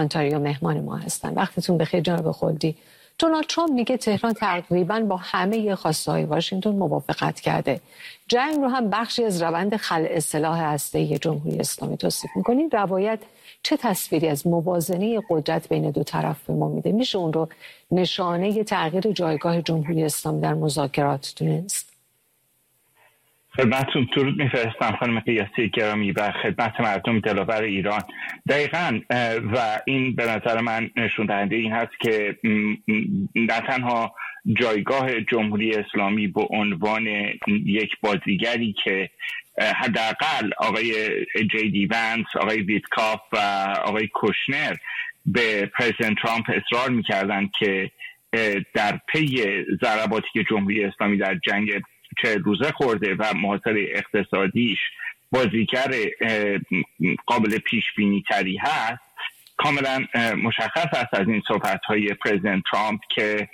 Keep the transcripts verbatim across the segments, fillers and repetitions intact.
آنتاریو مهمان ما هستن. وقتتون بخیر جناب خلدی. دونالد ترامپ میگه تهران تقریباً با همه خواسته‌های واشنگتن موافقت کرده. جنگ رو هم بخشی از روند خلع سلاح هسته‌ای جمهوری اسلامی توصیف می‌کنین. روایت چه تصویری از موازنه قدرت بین دو طرف به ما میده؟ میشه اون رو نشانه تغییر جایگاه جمهوری اسلامی در مذاکرات دونست؟ خدمتتون درود میفرستم خانم قیاسی گرامی و خدمت مردم دلاور ایران. دقیقاً و این به نظر من نشون دهنده این هست که نه تنها جایگاه جمهوری اسلامی به عنوان یک بازیگری که حداقل آقای جی دی ونس، آقای ویتکاف و آقای کوشنر به پرزیدنت ترامپ اصرار میکردند که در پی ضرباتی که جمهوری اسلامی در جنگ چه روزه خورده و محاصره اقتصادیش بازیگر قابل پیش بینی تری هست، کاملا مشخص است از این صحبت های پرزیدنت ترامپ که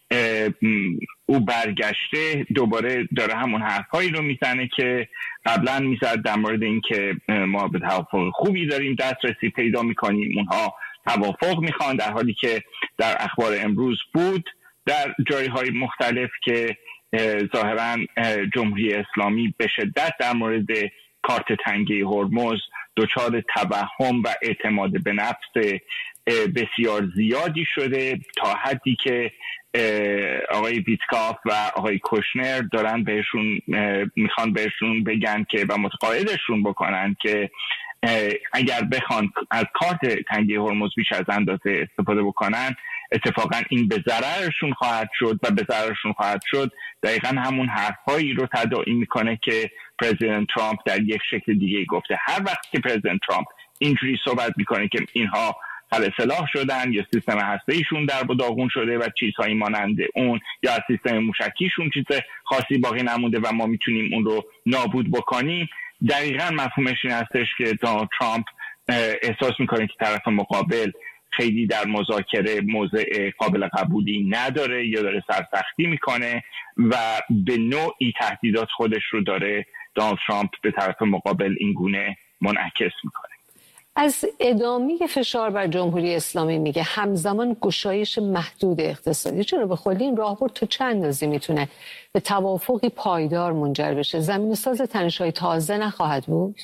او برگشته دوباره داره همون حرفایی رو میزنه که قبلا میزد در مورد این که ما به توافق خوبی داریم دسترسی پیدا میکنیم، اونها توافق میخوان، در حالی که در اخبار امروز بود در جایهای مختلف که ظاهرا جمهوری اسلامی به شدت در مورد کارت تنگه هرمز دچار توهم و اعتماد به نفس بسیار زیادی شده، تا حدی که آقای ویتکاف و آقای کوشنر دارن بهشون میخوان بهشون بگن که و متقاعدشون بکنن که اگر بخوان از کارت تنگه هرمز بیش از اندازه استفاده بکنن، اتفاقا این به ضررشون خواهد شد و به ضررشون خواهد شد. دقیقا همون حرفایی رو تداعی میکنه که پرزیدنت ترامپ در یک شکل دیگه گفته. هر وقت که پرزیدنت ترامپ اینجوری صحبت میکنه که اینها خلع سلاح شدن یا سیستم هسته‌ایشون در و داغون شده و چیزهایی مانند اون، یا از سیستم موشکیشون چیز خاصی باقی نمونده و ما میتونیم اون رو نابود بکنیم، دقیقا مفهومش این هستش که دونالد ترامپ احساس میکنه که طرف مقابل خیلی در مذاکره موضع قابل قبولی نداره یا داره سرسختی میکنه و به نوعی تهدیدات خودش رو داره دونالد ترامپ به طرف مقابل این گونه منعکس میکنه. از ادامه فشار بر جمهوری اسلامی میگه همزمان گشایش محدود اقتصادی. چرا به خودی این راهبرد تا چند اندازه میتونه به توافقی پایدار منجر بشه؟ زمین ساز تنش‌های تازه نخواهد بود؟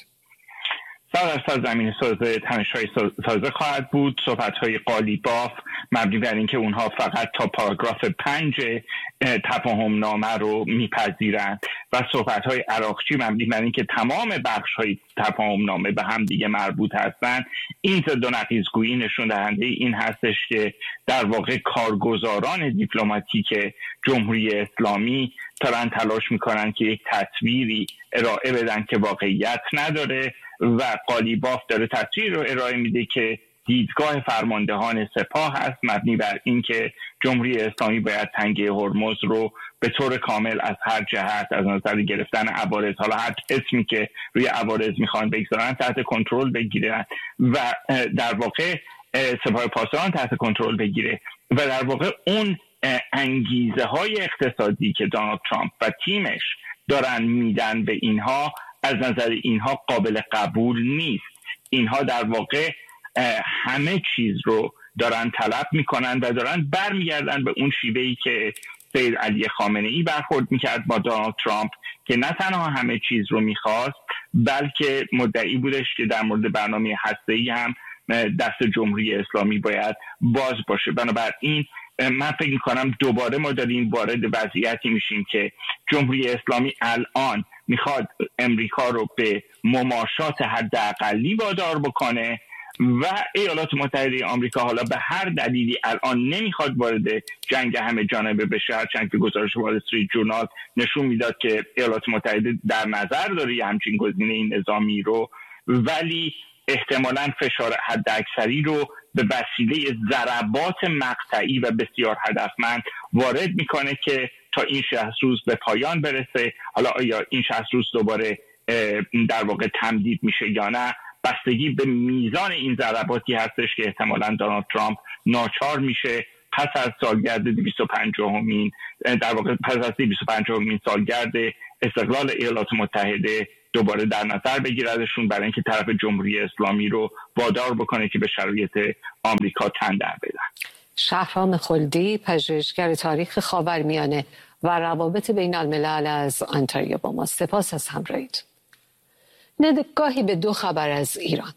صد درصد زمین ساز تنش‌های تازه خواهد بود. صحبت‌های قالیباف مبنی بر اینکه اونها فقط تا پاراگراف پنج تفاهم نامه رو میپذیرند و صحبت‌های عراقچی مبنی بر اینکه تمام بخش‌های تفاهم نامه به هم دیگه مربوط هستند. این ضد و نقیض‌گویی نشون دهنده این هستش که در واقع کارگزاران دیپلماتیک جمهوری اسلامی دارن تلاش میکنن که یک تصویری ارائه بدن که واقعیت نداره و قالیباف داره تصویر رو ارائه میده که دیدگاه فرماندهان سپاه هست، مبنی بر اینکه جمهوری اسلامی باید تنگه هرمز رو به طور کامل از هر جهت از نظر گرفتن عوارض، حالا هر اسمی که روی عوارض میخوان بگذارن، تحت کنترل بگیرن و در واقع سپاه پاسداران تحت کنترل بگیره و در واقع اون انگیزه های اقتصادی که دونالد ترامپ و تیمش دارن میدن به اینها از نظر اینها قابل قبول نیست. اینها در واقع همه چیز رو دارن طلب میکنن و دارن برمیگردن به اون شیوهی که سید علی خامنه‌ای برخورد میکرد با دونالد ترامپ، که نه تنها همه چیز رو میخواست بلکه مدعی بودش که در مورد برنامه هسته‌ای هم دست جمهوری اسلامی باید باز باشه. بنابراین من فکر میکنم دوباره ما داریم وارد وضعیتی میشیم که جمهوری اسلامی الان میخواد امریکا رو به مماشات حداقلی وادار بکنه و ایالات متحده آمریکا حالا به هر دلیلی الان نمیخواد وارد جنگ همه جانبه بشه، هرچند که گزارش وال استریت جورنال نشون میداد که ایالات متحده در نظر داره همچین گزینه نظامی رو، ولی احتمالاً فشار حداکثری رو به وسیله ضربات مقطعی و بسیار هدفمند وارد میکنه که تا این شصت روز به پایان برسه. حالا آیا این شصت روز دوباره در واقع تمدید میشه یا نه، بستگی به میزان این ضرباتی هستش که احتمالاً دونالد ترامپ ناچار میشه پس از سالگرد دویست و پنجاهمین در واقع پس از دویست و پنجاهمین سالگرد استقلال ایالات متحده دوباره در نظر بگیردشون برای اینکه طرف جمهوری اسلامی رو وادار بکنه که به شرایط آمریکا تن در بدن. شهرام خلدی، پژوهشگر تاریخ خاورمیانه و روابط بین الملل از انتاریو با ما. سپاس از همراهیت. نگاهی به دو خبر از ایران.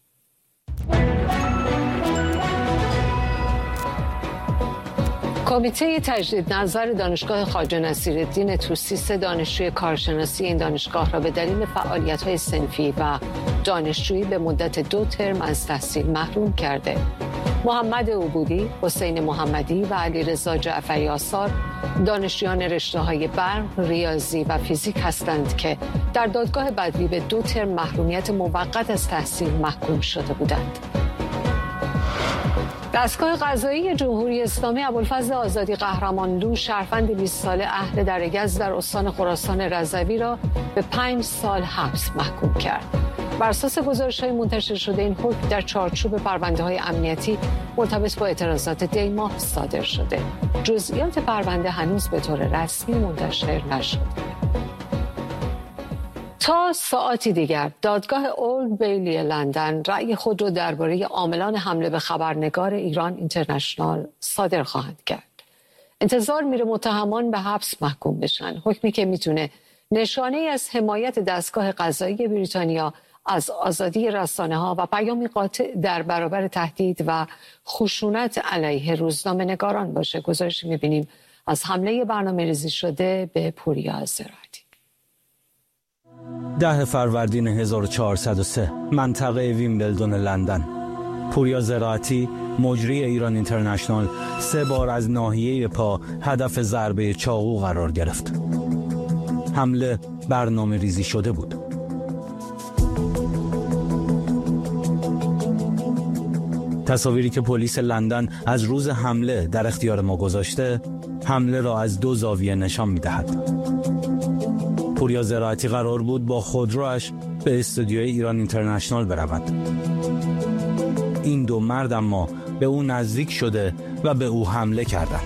کمیته تجدید نظر دانشگاه خواجه نصیرالدین طوسی سه دانشجوی کارشناسی این دانشگاه را به دلیل فعالیت‌های صنفی و دانشجویی به مدت دو ترم از تحصیل محروم کرده. محمد عبودی، حسین محمدی و علیرضا جعفری آثار دانشجویان رشته‌های برق، ریاضی و فیزیک هستند که در دادگاه بدوی به دو ترم محرومیت موقت از تحصیل محکوم شده بودند. دستگاه قضایی جمهوری اسلامی ابوالفضل آزادی قهرمانلو شهروند بیست ساله اهل درگز در استان خراسان رضوی را به پنج سال حبس محکوم کرد. بر اساس گزارش‌های منتشر شده این حکم در چارچوب پرونده‌های امنیتی مرتبط با اعتراضات دی‌ماه صادر شده. جزئیات پرونده هنوز به طور رسمی منتشر نشده. تا ساعتی دیگر دادگاه اولد بیلی لندن رأی خود را درباره عاملان حمله به خبرنگار ایران اینترنشنال صادر خواهند کرد. انتظار میره متهمان به حبس محکوم بشن، حکمی که میتونه نشانه ای از حمایت دستگاه قضایی بریتانیا از آزادی رسانه‌ها و پیامی قاطع در برابر تهدید و خشونت علیه روزنامه‌نگاران باشه. گزارشی می‌بینیم از حمله برنامه‌ریزی شده به پوریا زراعتی. ده فروردین هزار و چهارصد و سه، منطقه ویمبلدون لندن. پوریا زراعتی، مجری ایران اینترنشنال، سه بار از ناحیه پا هدف ضربه چاقو قرار گرفت. حمله برنامه ریزی شده بود. تصاویری که پلیس لندن از روز حمله در اختیار ما گذاشته، حمله را از دو زاویه نشان می‌دهد. پوریا زراعتی قرار بود با خودروش به استودیوی ایران اینترنشنال برود. این دو مرد اما به او نزدیک شده و به او حمله کردند.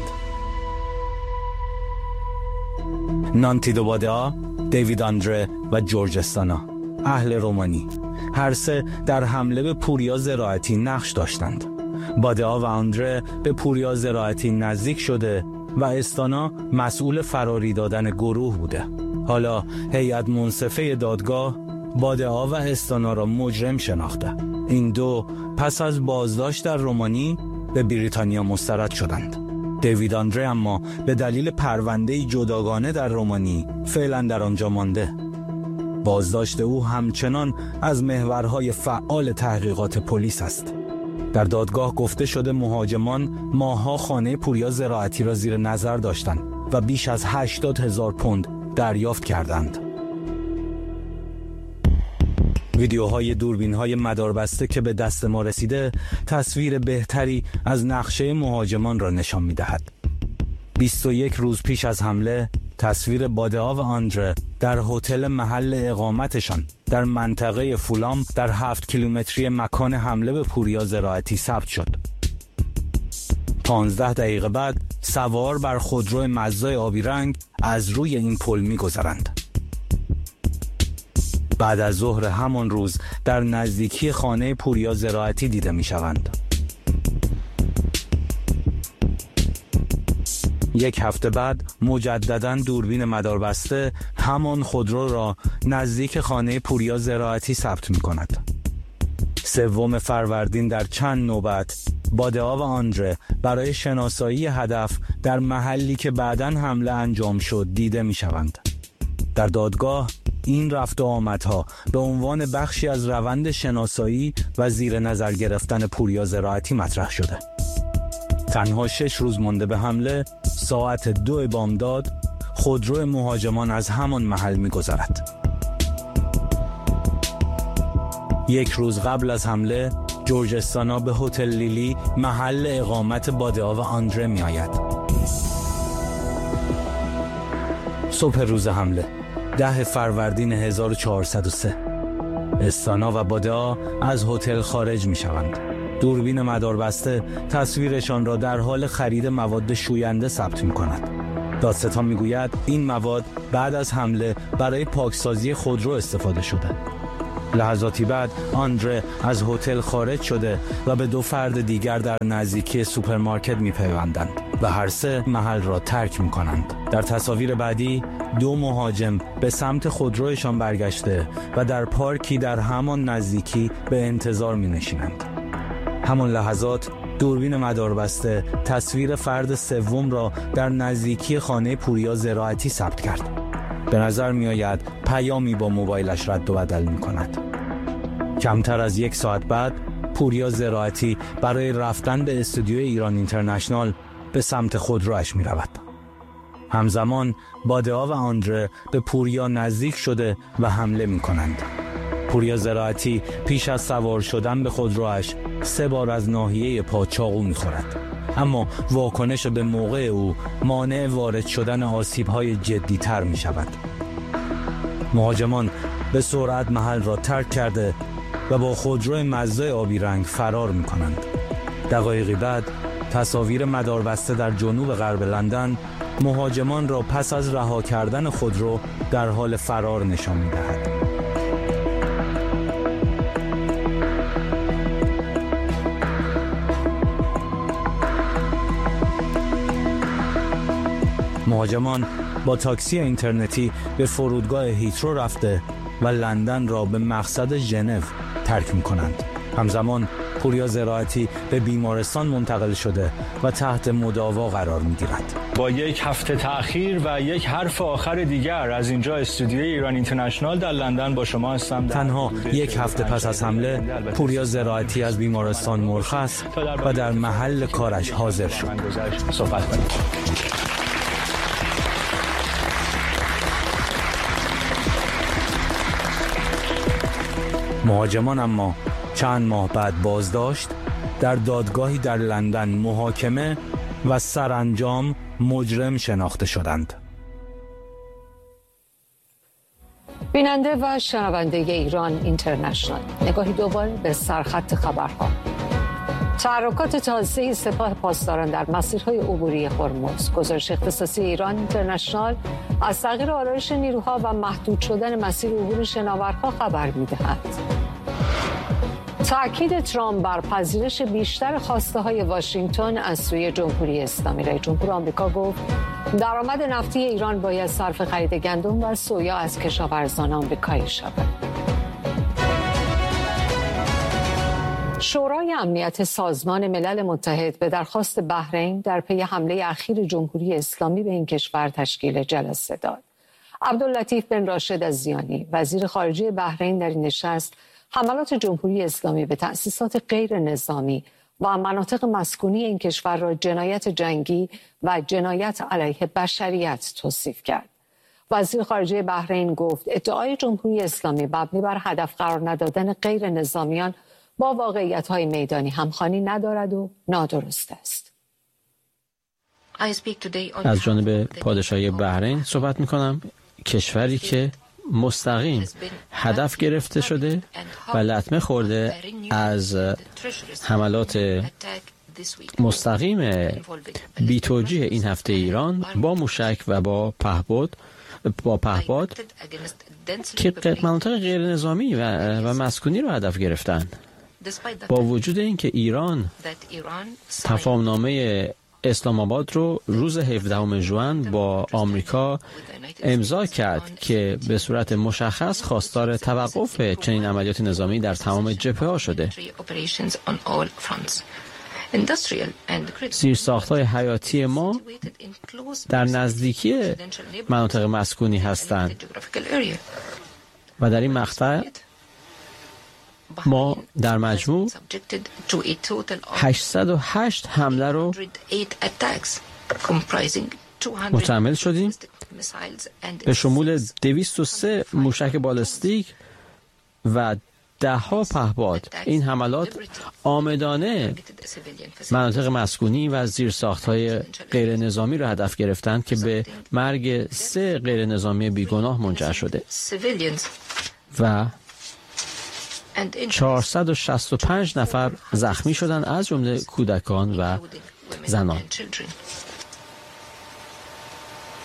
نانتی دوبادئا، دیوید آندره و جورج استانا، اهل رومانی، هر سه در حمله به پوریا زراعتی نقش داشتند. بادئا و آندره به پوریا زراعتی نزدیک شده و استانا مسئول فراری دادن گروه بوده. حالا هیئت منصفه دادگاه بادئا و استانا را مجرم شناخته. این دو پس از بازداشت در رومانی به بریتانیا مسترد شدند. دیوید آندره اما به دلیل پرونده جداگانه در رومانی فعلا در آنجا مانده. بازداشت او همچنان از محورهای فعال تحقیقات پلیس است. در دادگاه گفته شده مهاجمان ماه‌ها خانه پوریا زراعتی را زیر نظر داشتند و بیش از هشتاد هزار پوند دریافت کردند. ویدیوهای دوربین‌های مداربسته که به دست ما رسیده تصویر بهتری از نقشه مهاجمان را نشان می‌دهد. بیست و یک روز پیش از حمله تصویر بادئا و آندره در هتل محل اقامتشان در منطقه فولام در هفت کیلومتری مکان حمله به پوریا زراعتی ثبت شد. پانزده دقیقه بعد سوار بر خودرو مزدای آبی رنگ از روی این پل می‌گذرند. بعد از ظهر همان روز در نزدیکی خانه پوریا زراعتی دیده می‌شوند. یک هفته بعد مجدداً دوربین مداربسته همان خودرو را نزدیک خانه پوریا زراعتی ثبت می‌کند. سوم فروردین در چند نوبت بادئا و آندره برای شناسایی هدف در محلی که بعداً حمله انجام شد دیده می‌شوند. در دادگاه این رفت و آمدها به عنوان بخشی از روند شناسایی و زیر نظر گرفتن پوریا زراعتی مطرح شده. تنها شش روز مانده به حمله، ساعت دو بامداد خودرو مهاجمان از همان محل می‌گذرد. یک روز قبل از حمله جورج استانا به هتل لیلی محل اقامت بادئا و آندره می‌آید. صبح روز حمله ده فروردین هزار و چهارصد و سه، استانا و بادئا از هتل خارج می‌شوند. دوربین مداربسته تصویرشان را در حال خرید مواد شوینده ثبت می‌کند. دادستان میگوید این مواد بعد از حمله برای پاکسازی خودرو استفاده شده. لحظاتی بعد آندره از هتل خارج شده و به دو فرد دیگر در نزدیکی سوپرمارکت میپیوندند و هر سه محل را ترک میکنند. در تصاویر بعدی دو مهاجم به سمت خودرویشان برگشته و در پارکی در همان نزدیکی به انتظار مینشینند. همان لحظات دوربین مداربسته تصویر فرد سوم را در نزدیکی خانه پوریا زراعتی ثبت کرد. به نظر می آید پیامی با موبایلش رد و بدل می کند. کمتر از یک ساعت بعد پوریا زراعتی برای رفتن به استودیوی ایران اینترنشنال به سمت خودرویش می رود. همزمان باده‌ها و آندره به پوریا نزدیک شده و حمله می کنند. پوریا زراعتی پیش از سوار شدن به خودرویش سه بار از ناحیه پا چاقو می خورد. اما واکنش به موقع او مانع وارد شدن آسیب‌های جدی‌تر می شود. مهاجمان به سرعت محل را ترک کرده و با خودرو مزدای آبی رنگ فرار می کنند. دقایقی بعد تصاویر مداربسته در جنوب غرب لندن مهاجمان را پس از رها کردن خودرو در حال فرار نشان می دهد. مهاجمان با تاکسی اینترنتی به فرودگاه هیترو رفته و لندن را به مقصد ژنو ترک می کنند. همزمان پوریا زراعتی به بیمارستان منتقل شده و تحت مداوا قرار می گیرد. با یک هفته تأخیر و یک حرف آخر دیگر از اینجا استودیوی ایران اینترنشنال در لندن با شما هستم. تنها یک هفته پس از حمله پوریا زراعتی از بیمارستان مرخص و در محل کارش حاضر شد. صحبت کنیم. مهاجمان اما چند ماه بعد بازداشت، در دادگاهی در لندن محاکمه و سرانجام مجرم شناخته شدند. بیننده و شنونده ایران اینترنشنال، نگاهی دوباره به سرخط خبرها. تحرکات تازه سپاه پاسداران در مسیرهای عبوری هرمز. گزارش اختصاصی ایران اینترنشنال از تغییر آرایش نیروها و محدود شدن مسیر عبور شناورها خبر می‌دهد. تأکید ترامپ بر پذیرش بیشتر خواسته های واشنگتن از سوی جمهوری اسلامی. رئیس جمهور آمریکا گفت درآمد نفتی ایران باید صرف خرید گندم و سویا از کشاورزان آمریکایی شود. شورای امنیت سازمان ملل متحد به درخواست بحرین در پی حمله اخیر جمهوری اسلامی به این کشور تشکیل جلسه داد. عبداللطیف بن راشد الزیانی، وزیر خارجه بحرین، در این نشست حملات جمهوری اسلامی به تأسیسات غیر نظامی و مناطق مسکونی این کشور را جنایت جنگی و جنایت علیه بشریت توصیف کرد. وزیر خارجه بحرین گفت ادعای جمهوری اسلامی مبنی بر هدف قرار ندادن غیر نظامیان با واقعیت‌های میدانی همخوانی ندارد و نادرست است. از جانب پادشاهی بحرین صحبت می‌کنم، کشوری که مستقیم هدف گرفته شده و لطمه خورده از حملات مستقیم بی‌توجیه این هفته ایران با موشک و با پهپاد با پهپاد که مناطق غیر نظامی و, و مسکونی رو هدف گرفتن. با وجود اینکه ایران تفاهمنامه اسلام آباد رو روز هفدهم ژوئن با آمریکا امضا کرد که به صورت مشخص خواستار توقف چنین عملیات نظامی در تمام جبهه‌ها شده. زیرساخت‌های حیاتی ما در نزدیکی مناطق مسکونی هستند و در این مقطع ما در مجموع هشتصد و هشت حمله رو متحمل شدیم به شمول دویست و سه موشک بالستیک و ده ها پهپاد. این حملات عامدانه مناطق مسکونی و زیرساخت‌های غیر نظامی را هدف گرفتند که به مرگ سه غیر نظامی بیگناه منجر شده و چهارصد و شصت و پنج نفر زخمی شدند، از جمله کودکان و زنان.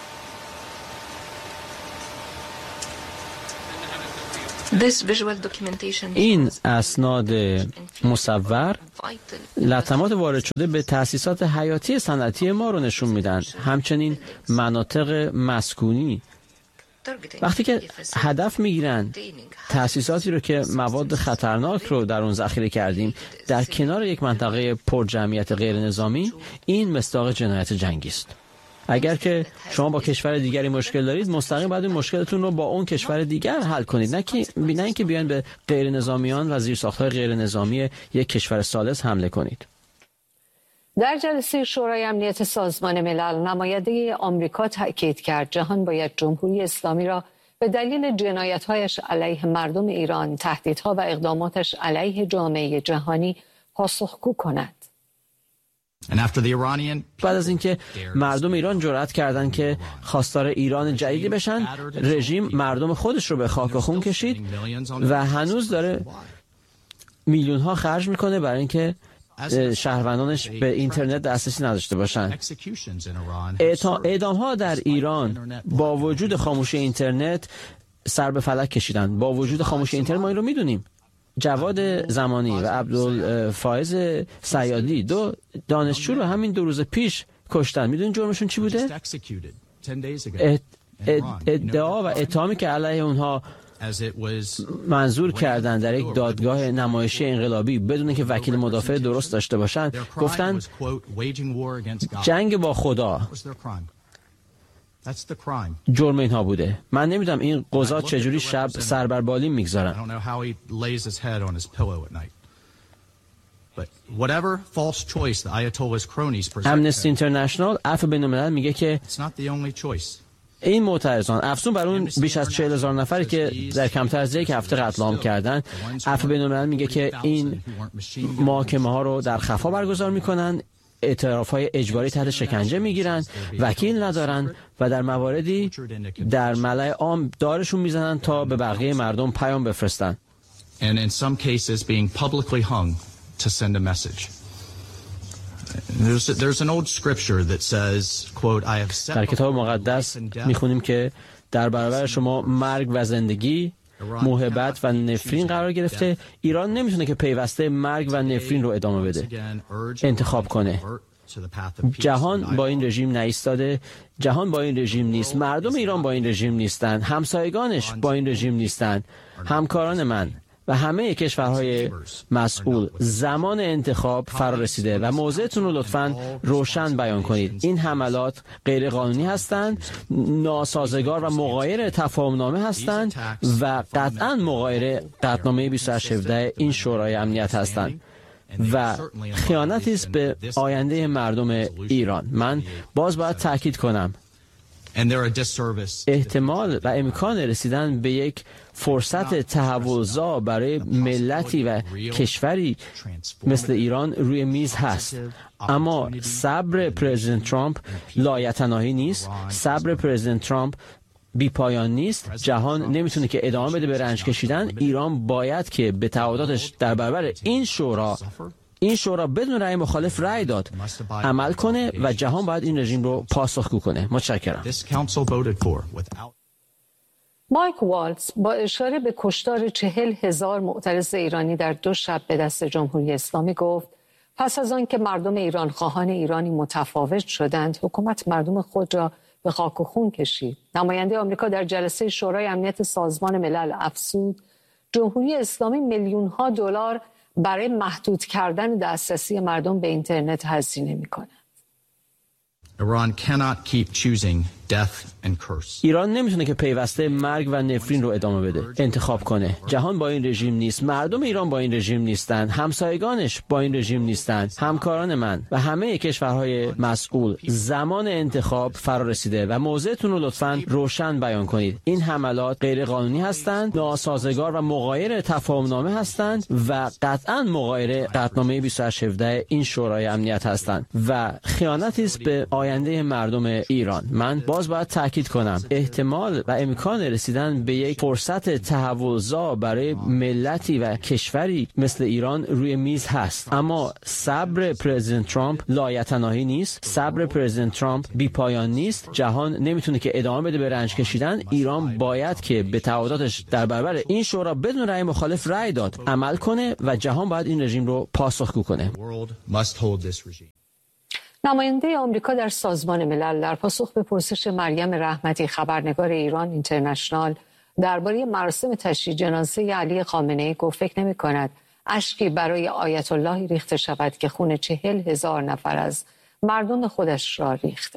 این اسناد مصور لطمات وارد شده به تأسیسات حیاتی صنعتی ما رو نشون میدن، همچنین مناطق مسکونی. وقتی که هدف میگیرن تأسیساتی رو که مواد خطرناک رو در اون ذخیره کردیم در کنار یک منطقه پر جمعیت غیر نظامی، این مصداق جنایت جنگی است. اگر که شما با کشور دیگری مشکل دارید، مستقیم باید این مشکلتون رو با اون کشور دیگر حل کنید، نه که نه اینکه بیان به غیر نظامیان و زیرساخت‌های غیر نظامی یک کشور ثالث حمله کنید. در جلسه شورای امنیت سازمان ملل، نماینده آمریکا تاکید کرد جهان باید جمهوری اسلامی را به دلیل جنایت‌هایش علیه مردم ایران، تهدیدها و اقداماتش علیه جامعه جهانی پاسخگو کند. بعد از اینکه مردم ایران جرأت کردند که خواستار ایران جدیدی بشن، رژیم مردم خودش رو به خاک و خون کشید و هنوز داره میلیون ها خرج میکنه برای اینکه شهروندانش به اینترنت دسترسی نداشته باشن. اعدام ها در ایران با وجود خاموشی اینترنت سر به فلک کشیدن. با وجود خاموشی اینترنت ما این رو میدونیم. جواد زمانی و عبدالفائز صیادی، دو دانشجو رو همین دو روز پیش کشتن. میدونین جرمشون چی بوده؟ ادعا و اتهامی که علیه اونها منظور کردن در یک دادگاه نمایشی انقلابی بدون که وکیل مدافع درست داشته باشن، گفتن جنگ با خدا. جرم اینها بوده. من نمیدونم این قضات چجوری شب سر بر بالین میگذارن. امنستی اینترنشنال، عفو بین الملل، میگه که این معترضان، افزون بر اون بیش از چهل هزار نفری که در کمتر از یک هفته قتل عام کردن، عفو بین الملل میگه که این محاکمه ها رو در خفا برگزار میکنن، اعتراف‌های اجباری تحت شکنجه میگیرن، وکیل ندارن و در مواردی در ملأ عام دارشون میزنن تا به بقیه مردم پیام بفرستن. And in some cases being publicly hung to send a message. There's, there's an old scripture that says, quote, I have set در کتاب مقدس میخونیم که در برابر شما مرگ و زندگی، محبت و نفرین قرار گرفته. ایران نمیتونه که پیوسته مرگ و نفرین رو ادامه بده، انتخاب کنه. جهان با این رژیم نایستاده، جهان با این رژیم نیست، مردم ایران با این رژیم نیستن، همسایگانش با این رژیم نیستن. همکاران من و همه کشورهای مسئول، زمان انتخاب فرا رسیده و موضعتون رو لطفاً روشن بیان کنید. این حملات غیر قانونی هستند، ناسازگار و مغایر تفاهمنامه هستند و قطعاً مغایر قطعنامه بیست و هشت هفده این شورای امنیت هستند و خیانتی است به آینده مردم ایران. من باز باید تاکید کنم احتمال و امکان رسیدن به یک فرصت تحولزا برای ملتی و کشوری مثل ایران روی میز هست، اما صبر پرزیدنت ترامپ لایتناهی نیست، صبر پرزیدنت ترامپ بی پایان نیست. جهان نمیتونه که ادامه بده به رنج کشیدن. ایران باید که به تعهداتش در برابر این شورا این شورا بدون رأی مخالف رأی داد عمل کنه و جهان باید این رژیم رو پاسخگو کنه. متشکرم. مایک والتز با اشاره به کشتار چهل هزار معترض ایرانی در دو شب به دست جمهوری اسلامی گفت پس از آن که مردم ایران خواهان ایرانی متفاوت شدند، حکومت مردم خود را به خاک و خون کشید. نماینده آمریکا در جلسه شورای امنیت سازمان ملل افزود جمهوری اسلامی میلیون ها دلار برای محدود کردن دسترسی مردم به اینترنت هزینه می‌کند. ایران نمیتونه که پیوسته مرگ و نفرین رو ادامه بده، انتخاب کنه. جهان با این رژیم نیست، مردم ایران با این رژیم نیستن، همسایگانش با این رژیم نیستن. همکاران من و همه کشورهای مسئول، زمان انتخاب فرا رسیده و موضعتون رو لطفاً روشن بیان کنید. این حملات غیر قانونی هستند، ناسازگار و مغایر تفاهمنامه هستند و قطعاً مغایر قطعنامه بیست و هشت هفده این شورای امنیت هستند و خیانتی است به آینده مردم ایران. من باز باز باید تاکید کنم احتمال و امکان رسیدن به یک فرصت تحولزا برای ملتی و کشوری مثل ایران روی میز هست، اما صبر پرزیدنت ترامپ لایتناهی نیست. صبر پرزیدنت ترامپ بی پایان نیست. جهان نمیتونه که ادامه بده به رنج کشیدن. ایران باید که به تعهداتش در برابر این شورا بدون رأی مخالف رأی داد عمل کنه و جهان باید این رژیم رو پاسخگو کنه. نماینده آمریکا در سازمان ملل در پاسخ به پرسش مریم رحمتی خبرنگار ایران اینترنشنال درباره مراسم تشییع جنازه علی خامنه‌ای گفت فکر نمی‌کند اشکی برای آیت اللهی ریخته شود که خون چهل هزار نفر از مردم خودش را ریخته.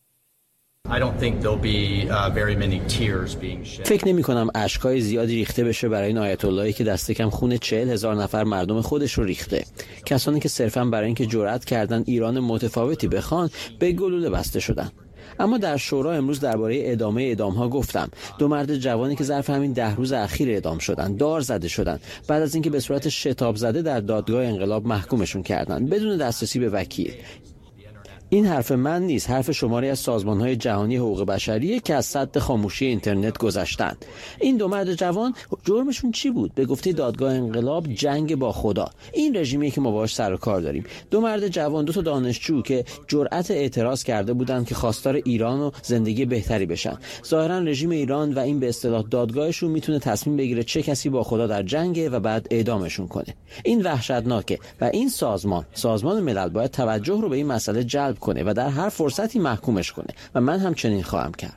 فکر نمی کنم اشکای زیادی ریخته بشه برای این آیت اللهی که دست کم خون چهل هزار نفر مردم خودش رو ریخته. کسانی که صرفاً برای اینکه جرأت کردن ایران متفاوتی بخوان به گلوله بسته شدن. اما در شورا امروز درباره ادامه اعدام‌ها گفتم. دو مرد جوانی که ظرف همین ده روز اخیر اعدام شدن، دار زده شدن بعد از اینکه به صورت شتاب زده در دادگاه انقلاب محکومشون کردن بدون دسترسی به وکیل. این حرف من نیست، حرف شماری از سازمان‌های جهانی حقوق بشریه که از سد خاموشی اینترنت گذشتن. این دو مرد جوان جرمشون چی بود؟ به گفته دادگاه انقلاب جنگ با خدا. این رژیمی که ما باهاش سر و کار داریم. دو مرد جوان، دو تا دانشجو که جرأت اعتراض کرده بودند که خواستار ایران و زندگی بهتری بشن. ظاهراً رژیم ایران و این به اصطلاح دادگاهشون میتونه تصمیم بگیره چه کسی با خدا در جنگه و بعد اعدامشون کنه. این وحشتناکه و این سازمان، سازمان ملل باید توجه رو به این مسئله جلب کنه و در هر فرصتی محکومش کنه و من هم چنین خواهم کرد.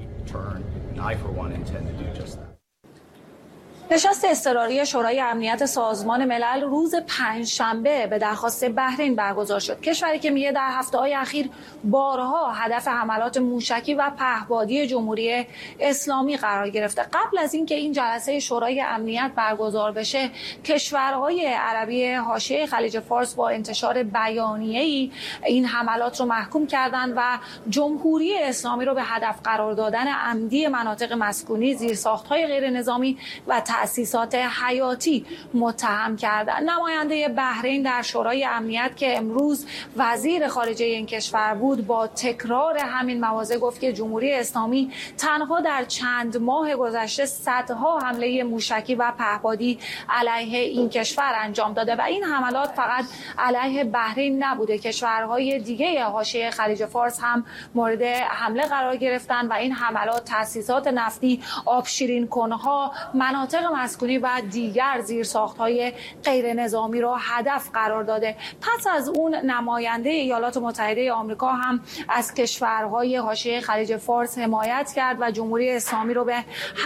نشست اضطراری شورای امنیت سازمان ملل روز پنجشنبه به درخواست بحرین برگزار شد. کشوری که میگه در هفته‌های اخیر بارها هدف حملات موشکی و پهپادی جمهوری اسلامی قرار گرفته. قبل از اینکه این جلسه شورای امنیت برگزار بشه، کشورهای عربی حاشیه خلیج فارس با انتشار بیانیه‌ای این حملات رو محکوم کردند و جمهوری اسلامی رو به هدف قرار دادن عمدی مناطق مسکونی، زیرساخت‌های غیر نظامی و تأسیسات حیاتی متهم کردند. نماینده بحرین در شورای امنیت که امروز وزیر خارجه این کشور بود، با تکرار همین مواضع گفت که جمهوری اسلامی تنها در چند ماه گذشته صدها حمله موشکی و پهپادی علیه این کشور انجام داده و این حملات فقط علیه بحرین نبوده. کشورهای دیگه حاشیه خلیج فارس هم مورد حمله قرار گرفتن و این حملات تأسیسات نفتی، آبشیرین کنها، مناطق مسکونی و دیگر زیرساخت‌های غیر نظامی را هدف قرار داده. پس از اون نماینده ایالات متحده آمریکا هم از کشورهای حاشیه خلیج فارس حمایت کرد و جمهوری اسلامی رو به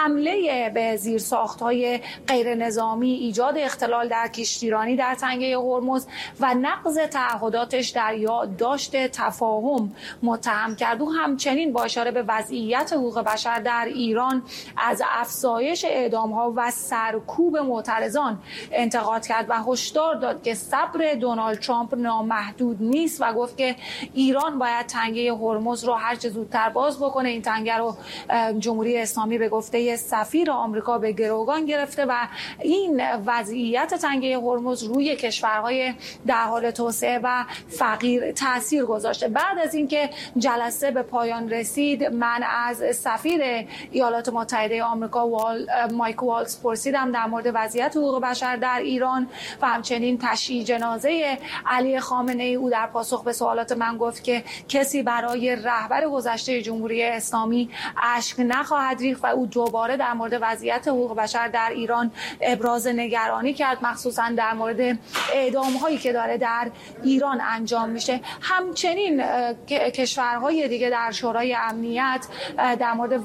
حمله به زیرساخت‌های غیر نظامی، ایجاد اختلال در کشتیرانی در تنگه هرمز و نقض تعهداتش در یادداشت تفاهم متهم کرد. او همچنین با اشاره به وضعیت حقوق بشر در ایران از افزایش اعدام‌ها و سرکوب معترضان انتقاد کرد و هشدار داد که صبر دونالد ترامپ نامحدود نیست و گفت که ایران باید تنگه هرمز رو هر چه زودتر باز بکنه. این تنگه رو جمهوری اسلامی به گفته سفیر آمریکا به گروگان گرفته و این وضعیت تنگه هرمز روی کشورهای در حال توسعه و فقیر تاثیر گذاشته. بعد از اینکه جلسه به پایان رسید، من از سفیر ایالات متحده آمریکا وال مایک والز پرسیدم در مورد وضعیت حقوق بشر در ایران و همچنین تشییع جنازه علی خامنه‌ای. او در پاسخ به سوالات من گفت که کسی برای رهبر گذشته جمهوری اسلامی اشک نخواهد ریخت و او دوباره در مورد وضعیت حقوق بشر در ایران ابراز نگرانی کرد، مخصوصا در مورد اعدام‌هایی که داره در ایران انجام میشه. همچنین کشورهای دیگه در شورای امنیت در مورد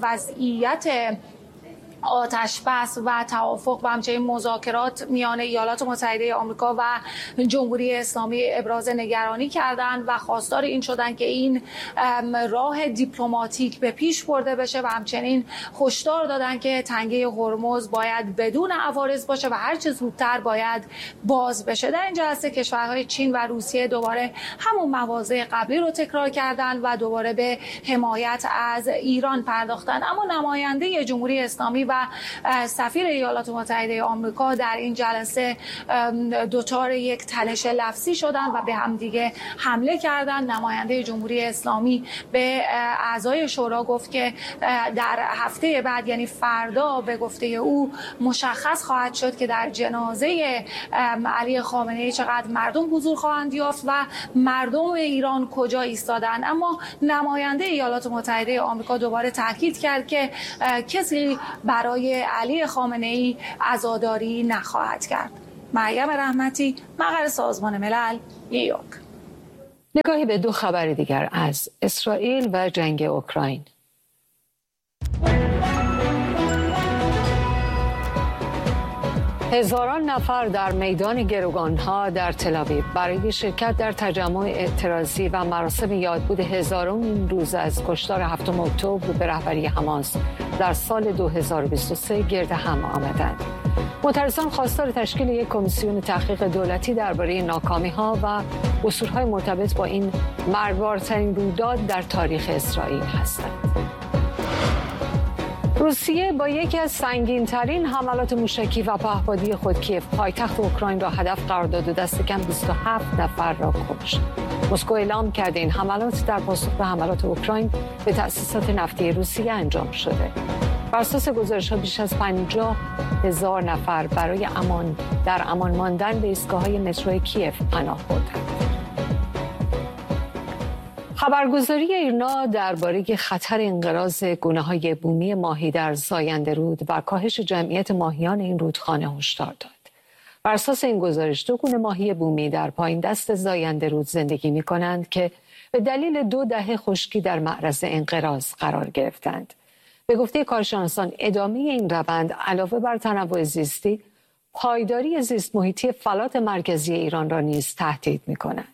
وضعیت آتش بس و توافق و همچنین مذاکرات میان ایالات متحده آمریکا و جمهوری اسلامی ابراز نگرانی کردند و خواستار این شدند که این راه دیپلماتیک به پیش برده بشه و همچنین هشدار دادند که تنگه هرمز باید بدون عوارض باشه و هر چه زودتر باید باز بشه. در این جلسه کشورهای چین و روسیه دوباره همون مواضع قبلی رو تکرار کردند و دوباره به حمایت از ایران پرداختند. اما نماینده جمهوری اسلامی و و سفیر ایالات متحده آمریکا در این جلسه دچار یک تنش لفظی شدن و به همدیگه حمله کردن. نماینده جمهوری اسلامی به اعضای شورا گفت که در هفته بعد یعنی فردا به گفته او مشخص خواهد شد که در جنازه علی خامنه‌ای چقدر مردم حضور خواهند یافت و مردم ایران کجا ایستادن. اما نماینده ایالات متحده آمریکا دوباره تاکید کرد که کسی برای علی خامنه‌ای عزاداری نخواهد کرد. مریم رحمتی، مقر سازمان ملل، نیویورک. نگاهی به دو خبر دیگر از اسرائیل و جنگ اوکراین. هزاران نفر در میدان گروگانها در تل‌آویو برای شرکت در تجمع اعتراضی و مراسم یادبود هزارمین روز از کشتار هفتم اکتبر به رهبری حماس در سال دو هزار و بیست و سه گرد هم آمدند. معترضان خواستار تشکیل یک کمیسیون تحقیق دولتی درباره ناکامی‌ها و قصورهای مرتبط با این مرگبارترین رویداد در تاریخ اسرائیل هستند. روسیه با یکی از سنگین‌ترین حملات موشکی و پهپادی خود کیف پایتخت اوکراین را هدف قرار داد و دست کم بیست و هفت نفر را کشت. مسکو اعلام کرده این حملات در پاسخ به حملات اوکراین به تأسیسات نفتی روسیه انجام شده. بر اساس گزارش‌ها بیش از پنجاه هزار نفر برای امان در امان ماندن به ایستگاه‌های مترو کیف پناه بردند. خبرگزاری ایرنا درباره خطر انقراض گونه‌های بومی ماهی در زاینده رود و کاهش جمعیت ماهیان این رودخانه هشدار داد. بر اساس این گزارش دو گونه ماهی بومی در پایین دست زاینده رود زندگی می‌کنند که به دلیل دو دهه خشکی در معرض انقراض قرار گرفتند. به گفته کارشناسان ادامه این روند علاوه بر تنوع زیستی، پایداری زیست محیطی فلات مرکزی ایران را نیز تهدید می‌کند.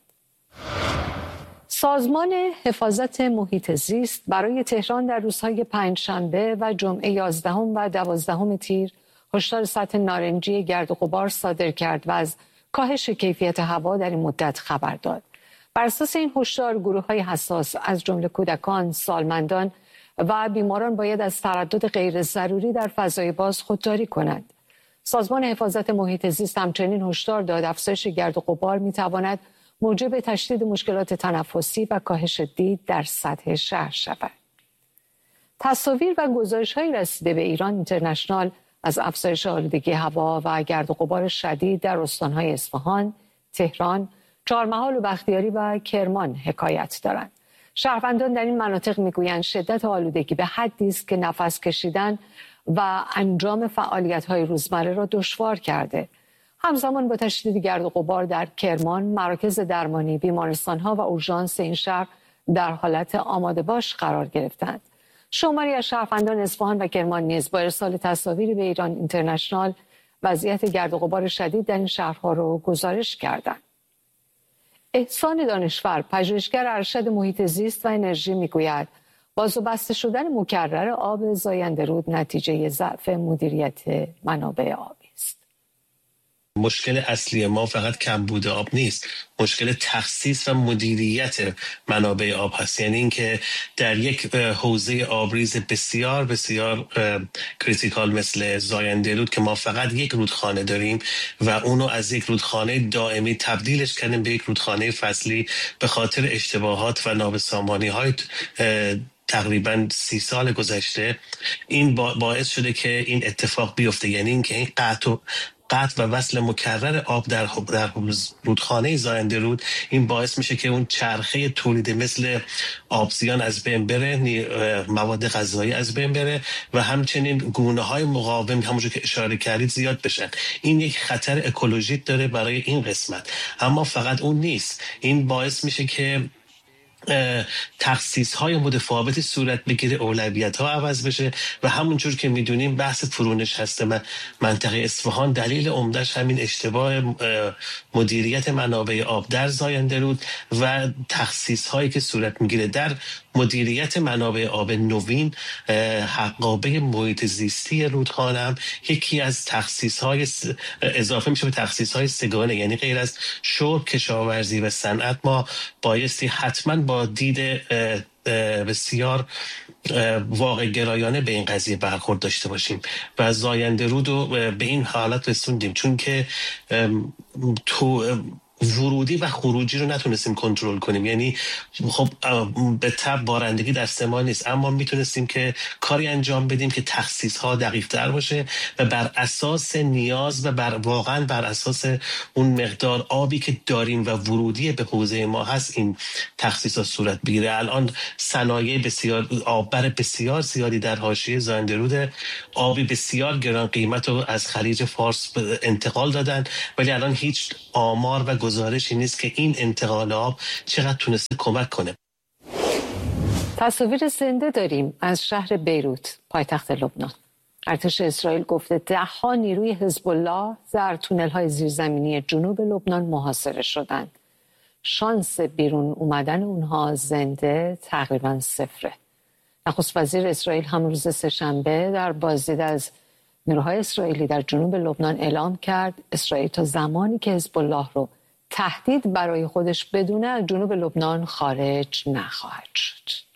سازمان حفاظت محیط زیست برای تهران در روزهای پنجشنبه و جمعه یازدهم و دوازدهم تیر هشدار سطح نارنجی گرد و غبار صادر کرد و از کاهش کیفیت هوا در این مدت خبر داد. بر اساس این هشدار گروه‌های حساس از جمله کودکان، سالمندان و بیماران باید از تردد غیر ضروری در فضای باز خودداری کنند. سازمان حفاظت محیط زیست همچنین هشدار داد افزایش گرد و غبار می‌تواند موجب تشدید مشکلات تنفسی و کاهش دید در سطح شهر شود. تصاویر و گزارش‌های رسیده به ایران اینترنشنال از افزایش آلودگی هوا و گرد و غبار شدید در استان‌های اصفهان، تهران، چهارمحال و بختیاری و کرمان حکایت دارند. شهروندان در این مناطق میگویند شدت آلودگی به حدی است که نفس کشیدن و انجام فعالیت‌های روزمره را دشوار کرده. همزمان با تشدید گرد و غبار در کرمان، مراکز درمانی، بیمارستان‌ها و اورژانس این شهر در حالت آماده باش قرار گرفتند. شماری از شهروندان اصفهان و کرمان نیز با ارسال تصاویری به ایران اینترنشنال وضعیت گرد و غبار شدید در این شهرها را گزارش کردند. احسان دانشور، پژوهشگر ارشد محیط زیست و انرژی میگوید باز و بسته شدن مکرر آب زاینده رود نتیجه ضعف مدیریت منابع آبی است. مشکل اصلی ما فقط کمبود آب نیست، مشکل تخصیص و مدیریت منابع آب هست. یعنی اینکه در یک حوزه آبریز بسیار بسیار کریتیکال مثل زاینده رود که ما فقط یک رودخانه داریم و اونو از یک رودخانه دائمی تبدیلش کردیم به یک رودخانه فصلی به خاطر اشتباهات و نابسامانی های تقریبا سی سال گذشته، این باعث شده که این اتفاق بیفته. یعنی اینکه این قطع قطع و وصل مکرر آب در در رودخانه زاینده رود این باعث میشه که اون چرخه تولید مثل آبزیان از بین بره، مواد غذایی از بین بره و همچنین گونه‌های مقاوم همونجور که اشاره کردید زیاد بشن. این یک خطر اکولوژیک داره برای این قسمت. اما فقط اون نیست، این باعث میشه که تخصیص های متفاوتی صورت بگیره، اولویت ها عوض بشه و همونجور که میدونیم بحث فرونش هست منطقه اصفهان دلیل عمدهش همین اشتباه مدیریت منابع آب در زاینده رود و تخصیص هایی که صورت میگیره در مدیریت منابع آب نوین. حقابه محیط زیستی رودخانه هم یکی از تخصیص های اضافه میشه به تخصیص های سگانه، یعنی غیر از شرب، کشاورزی و صنعت ما بایستی حتما با دید بسیار واقع گرایانه به این قضیه برخورد داشته باشیم و زاینده رود رو به این حالت رسوندیم، چون که تو ورودی و خروجی رو نتونستیم کنترل کنیم. یعنی خب به طب بارندگی دست ما نیست، اما میتونستیم که کاری انجام بدیم که تخصیص ها دقیق تر باشه و بر اساس نیاز و بر واقعا بر اساس اون مقدار آبی که داریم و ورودی به حوزه ما هست این تخصیص ها صورت بگیره. الان صنایع بسیار آببر بسیار زیادی در حاشیه زاینده رود، آبی بسیار گران قیمت رو از خلیج فارس انتقال دادن، ولی الان هیچ آمار و گزارشی نیست که این انتقال آب چقدر تونسته کمک کنه. تصاویر زنده داریم از شهر بیروت، پایتخت لبنان. ارتش اسرائیل گفته ده ها نیروی حزب الله در تونل های زیرزمینی جنوب لبنان محاصره شدند. شانس بیرون اومدن اونها زنده تقریبا صفره. نخست وزیر اسرائیل هم روز سه‌شنبه در بازدید از نیروهای اسرائیلی در جنوب لبنان اعلام کرد اسرائیل تا زمانی که حزب الله رو تهدید برای خودش بدونه از جنوب لبنان خارج نخواهد شد.